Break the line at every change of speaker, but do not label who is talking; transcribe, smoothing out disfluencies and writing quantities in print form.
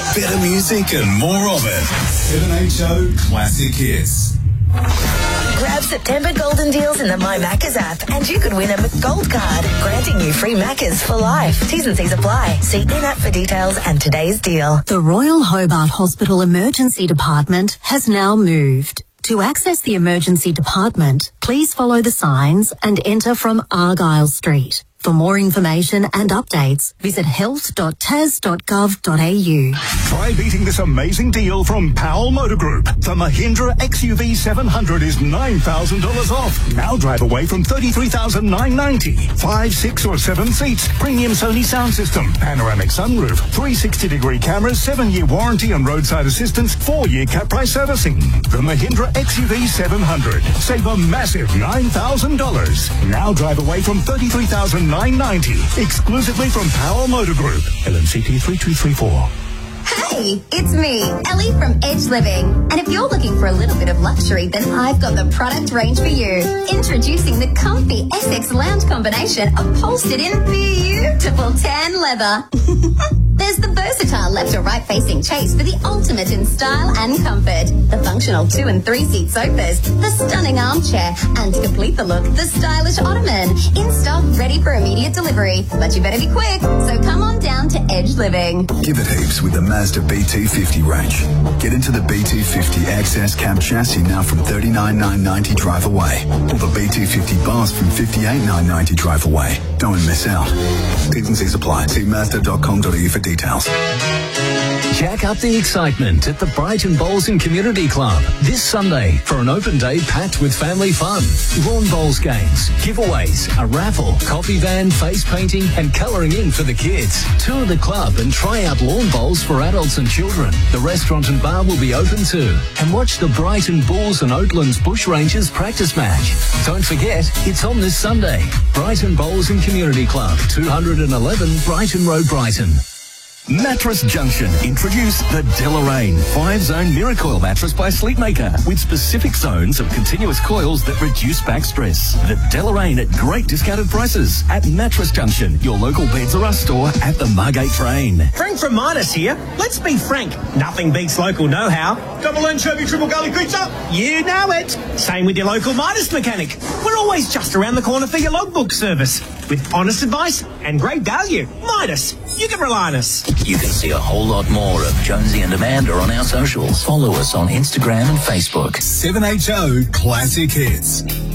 Better music and more of it. 7HO Classic Hits.
Grab September golden deals in the My Maccas app and you could win a McGold card, granting you free Maccas for life. T's and C's apply. See in-app for details and today's deal.
The Royal Hobart Hospital Emergency Department has now moved. To access the emergency department, please follow the signs and enter from Argyle Street. For more information and updates, visit health.tas.gov.au.
Try beating this amazing deal from Powell Motor Group. The Mahindra XUV 700 is $9,000 off. Now drive away from $33,990. 5, 6 or 7 seats, premium Sony sound system, panoramic sunroof, 360-degree cameras, 7-year warranty and roadside assistance, 4-year cut price servicing. The Mahindra XUV 700. Save a massive $9,000. Now drive away from $33,990. Exclusively from Powell Motor Group. LMCT 3234.
Hey, it's me, Ellie from Edge Living. And if you're looking for a little bit of luxury, then I've got the product range for you. Introducing the comfy Essex lounge combination upholstered in beautiful tan leather. There's the versatile left or right facing chase for the ultimate in style and comfort. The functional 2- and 3-seat sofas, the stunning armchair, and to complete the look, the stylish ottoman. In stock, ready for immediate delivery. But you better be quick, so come on down to Edge Living.
Give it heaps with the Mazda BT50 range. Get into the BT50 XS cab chassis now from $39,990 drive away. Or the BT50 Bars from $58,990 drive away. Don't miss out. T's and C's apply. See Mazda.com.au for details.
Jack up the excitement at the Brighton Bowls and Community Club this Sunday for an open day packed with family fun. Lawn bowls games, giveaways, a raffle, coffee van, face painting and colouring in for the kids. Tour the club and try out lawn bowls for adults and children. The restaurant and bar will be open too. And watch the Brighton Bulls and Oatlands Bushrangers practice match. Don't forget, it's on this Sunday. Brighton Bowls and Community Club, 211 Brighton Road, Brighton.
Mattress Junction introduce the Deloraine 5-zone Miracoil mattress by Sleepmaker with specific zones of continuous coils that reduce back stress. The Deloraine at great discounted prices at Mattress Junction, your local Beds R Us store at the Margate train.
Frank from Midas here. Let's be frank, nothing beats local know-how. Double anchovy, triple garlic pizza. You know it. Same with your local Midas mechanic. We're always just around the corner for your logbook service. With honest advice and great value. Midas, you can rely on us.
You can see a whole lot more of Jonesy and Amanda on our socials. Follow us on Instagram and Facebook.
7HO Classic Hits.